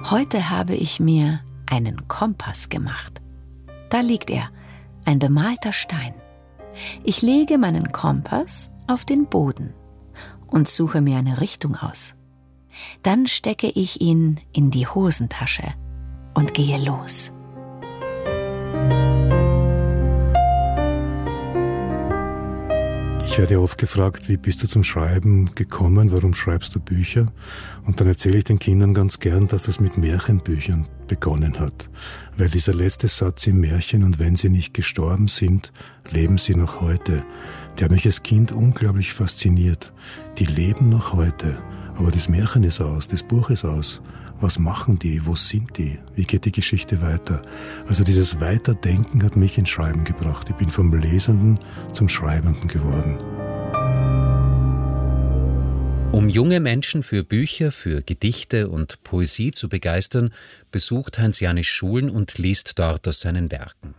Heute habe ich mir einen Kompass gemacht. Da liegt er, ein bemalter Stein. Ich lege meinen Kompass auf den Boden und suche mir eine Richtung aus. Dann stecke ich ihn in die Hosentasche und gehe los. Ich werde oft gefragt, wie bist du zum Schreiben gekommen, warum schreibst du Bücher? Und dann erzähle ich den Kindern ganz gern, dass das mit Märchenbüchern begonnen hat. Weil dieser letzte Satz im Märchen, und wenn sie nicht gestorben sind, leben sie noch heute, der hat mich als Kind unglaublich fasziniert. Die leben noch heute, aber das Märchen ist aus, das Buch ist aus. Was machen die? Wo sind die? Wie geht die Geschichte weiter? Also dieses Weiterdenken hat mich ins Schreiben gebracht. Ich bin vom Lesenden zum Schreibenden geworden. Um junge Menschen für Bücher, für Gedichte und Poesie zu begeistern, besucht Heinz Janisch Schulen und liest dort aus seinen Werken.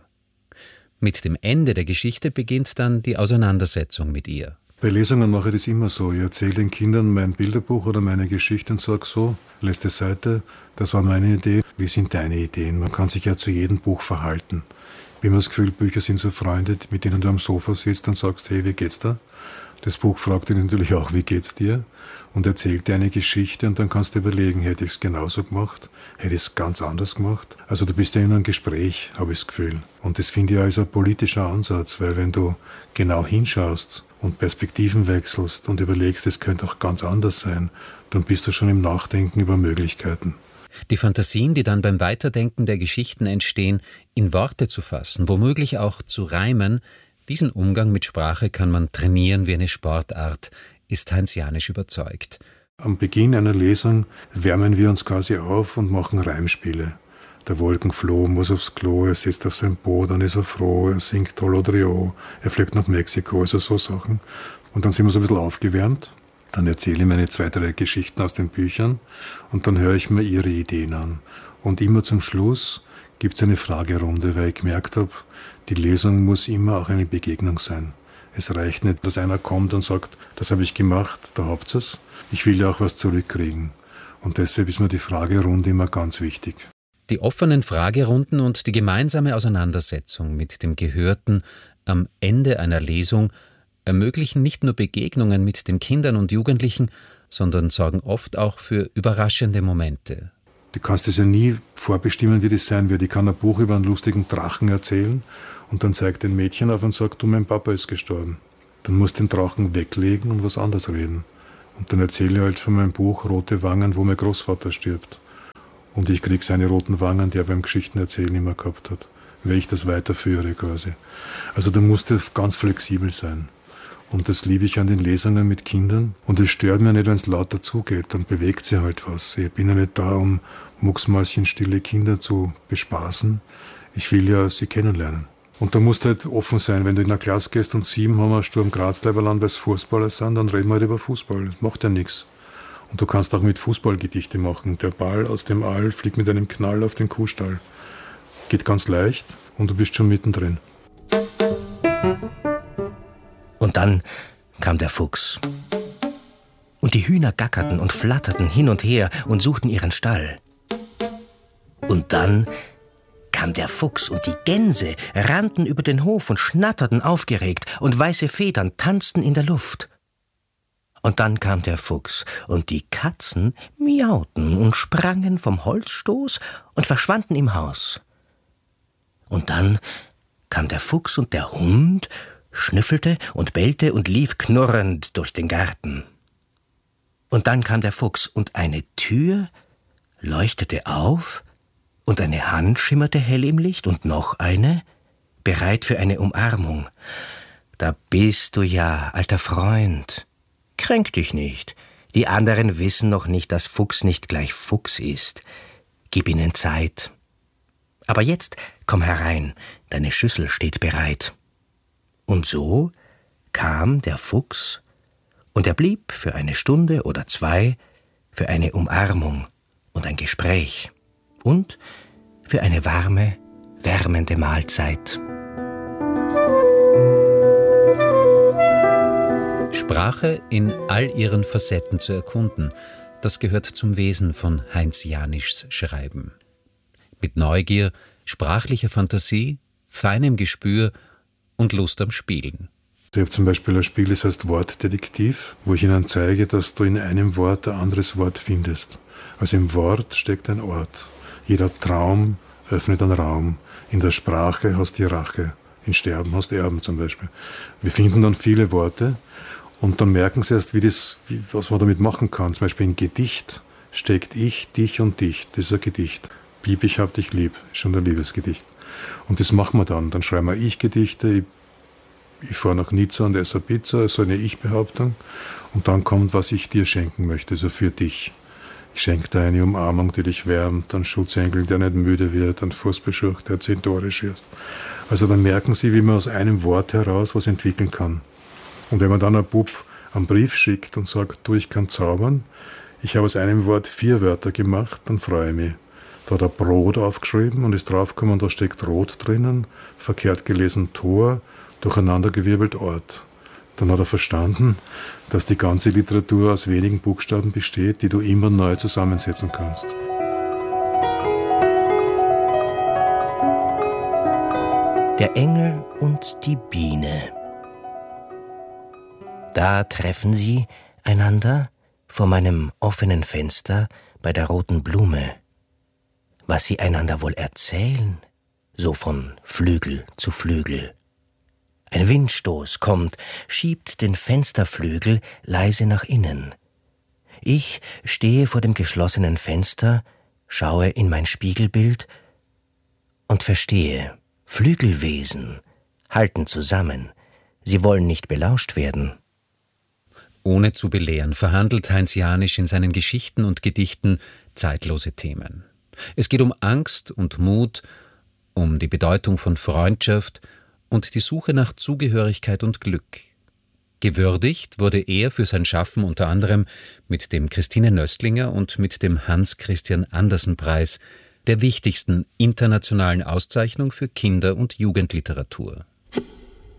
Mit dem Ende der Geschichte beginnt dann die Auseinandersetzung mit ihr. Bei Lesungen mache ich das immer so. Ich erzähle den Kindern mein Bilderbuch oder meine Geschichte und sage so, letzte Seite, das war meine Idee, wie sind deine Ideen? Man kann sich ja zu jedem Buch verhalten. Ich habe immer das Gefühl, Bücher sind so Freunde, mit denen du am Sofa sitzt und sagst, hey, wie geht's da? Das Buch fragt dich natürlich auch, wie geht's dir? Und erzählt dir eine Geschichte und dann kannst du überlegen, hätte ich es genauso gemacht? Hätte ich es ganz anders gemacht? Also du bist ja in einem Gespräch, habe ich das Gefühl. Und das finde ich auch als ein politischer Ansatz, weil wenn du genau hinschaust und Perspektiven wechselst und überlegst, es könnte auch ganz anders sein, dann bist du schon im Nachdenken über Möglichkeiten. Die Fantasien, die dann beim Weiterdenken der Geschichten entstehen, in Worte zu fassen, womöglich auch zu reimen, diesen Umgang mit Sprache kann man trainieren wie eine Sportart, ist Heinz Janisch überzeugt. Am Beginn einer Lesung wärmen wir uns quasi auf und machen Reimspiele. Der Wolkenfloh muss aufs Klo, er sitzt auf seinem Boot, dann ist er froh, er singt Tolodrio, er fliegt nach Mexiko, also so Sachen. Und dann sind wir so ein bisschen aufgewärmt. Dann erzähle ich meine 2, 3 Geschichten aus den Büchern und dann höre ich mir ihre Ideen an. Und immer zum Schluss gibt es eine Fragerunde, weil ich gemerkt habe, die Lesung muss immer auch eine Begegnung sein. Es reicht nicht, dass einer kommt und sagt, das habe ich gemacht, da habt ihr es. Ich will ja auch was zurückkriegen. Und deshalb ist mir die Fragerunde immer ganz wichtig. Die offenen Fragerunden und die gemeinsame Auseinandersetzung mit dem Gehörten am Ende einer Lesung ermöglichen nicht nur Begegnungen mit den Kindern und Jugendlichen, sondern sorgen oft auch für überraschende Momente. Du kannst es ja nie vorbestimmen, wie das sein wird. Ich kann ein Buch über einen lustigen Drachen erzählen und dann zeigt ein Mädchen auf und sagt, du, mein Papa ist gestorben. Dann musst du den Drachen weglegen und was anderes reden. Und dann erzähle ich halt von meinem Buch Rote Wangen, wo mein Großvater stirbt. Und ich kriege seine roten Wangen, die er beim Geschichtenerzählen immer gehabt hat, weil ich das weiterführe quasi. Also da musst du ganz flexibel sein. Und das liebe ich an den Lesungen mit Kindern. Und es stört mir nicht, wenn es laut dazugeht, dann bewegt sie halt was. Ich bin ja nicht da, um mucksmäuschenstille Kinder zu bespaßen. Ich will ja sie kennenlernen. Und da musst du halt offen sein. Wenn du in eine Klasse gehst und 7 haben wir Sturm Graz-Leiberland, weil es Fußballer sind, dann reden wir halt über Fußball. Das macht ja nichts. Und du kannst auch mit Fußballgedichte machen. Der Ball aus dem All fliegt mit einem Knall auf den Kuhstall. Geht ganz leicht und du bist schon mittendrin. Und dann kam der Fuchs. Und die Hühner gackerten und flatterten hin und her und suchten ihren Stall. Und dann kam der Fuchs und die Gänse rannten über den Hof und schnatterten aufgeregt und weiße Federn tanzten in der Luft. Und dann kam der Fuchs und die Katzen miauten und sprangen vom Holzstoß und verschwanden im Haus. Und dann kam der Fuchs und der Hund schnüffelte und bellte und lief knurrend durch den Garten. Und dann kam der Fuchs und eine Tür leuchtete auf und eine Hand schimmerte hell im Licht und noch eine, bereit für eine Umarmung. Da bist du ja, alter Freund. Kränk dich nicht. Die anderen wissen noch nicht, dass Fuchs nicht gleich Fuchs ist. Gib ihnen Zeit. Aber jetzt komm herein, deine Schüssel steht bereit. Und so kam der Fuchs, und er blieb für eine Stunde oder 2 für eine Umarmung und ein Gespräch und für eine warme, wärmende Mahlzeit. Sprache in all ihren Facetten zu erkunden, das gehört zum Wesen von Heinz Janischs Schreiben. Mit Neugier, sprachlicher Fantasie, feinem Gespür und Lust am Spielen. Ich habe zum Beispiel ein Spiel, das heißt Wortdetektiv, wo ich Ihnen zeige, dass du in einem Wort ein anderes Wort findest. Also im Wort steckt ein Ort. Jeder Traum öffnet einen Raum. In der Sprache hast du die Rache. In Sterben hast du Erben zum Beispiel. Wir finden dann viele Worte und dann merken sie erst, was man damit machen kann. Zum Beispiel in Gedicht steckt ich, dich und dich. Das ist ein Gedicht. Bib, ich hab dich lieb. Ist schon ein Liebesgedicht. Und das machen wir dann. Dann schreiben wir Ich-Gedichte. Ich fahre nach Nizza und esse Pizza, also eine Ich-Behauptung. Und dann kommt, was ich dir schenken möchte, also für dich. Ich schenke dir eine Umarmung, die dich wärmt, einen Schutzengel, der nicht müde wird, einen Fußballschuh, der 10 Tore schießt. Also dann merken Sie, wie man aus einem Wort heraus was entwickeln kann. Und wenn man dann einem Bub einen Brief schickt und sagt, du, ich kann zaubern, ich habe aus einem Wort 4 Wörter gemacht, dann freue ich mich. Da hat er Brot aufgeschrieben und ist draufgekommen, da steckt Rot drinnen, verkehrt gelesen Tor, durcheinandergewirbelt Ort. Dann hat er verstanden, dass die ganze Literatur aus wenigen Buchstaben besteht, die du immer neu zusammensetzen kannst. Der Engel und die Biene. Da treffen sie einander vor meinem offenen Fenster bei der roten Blume. Was sie einander wohl erzählen, so von Flügel zu Flügel. Ein Windstoß kommt, schiebt den Fensterflügel leise nach innen. Ich stehe vor dem geschlossenen Fenster, schaue in mein Spiegelbild und verstehe, Flügelwesen halten zusammen, sie wollen nicht belauscht werden. Ohne zu belehren verhandelt Heinz Janisch in seinen Geschichten und Gedichten zeitlose Themen. Es geht um Angst und Mut, um die Bedeutung von Freundschaft und die Suche nach Zugehörigkeit und Glück. Gewürdigt wurde er für sein Schaffen unter anderem mit dem Christine Nöstlinger und mit dem Hans-Christian-Andersen-Preis, der wichtigsten internationalen Auszeichnung für Kinder- und Jugendliteratur.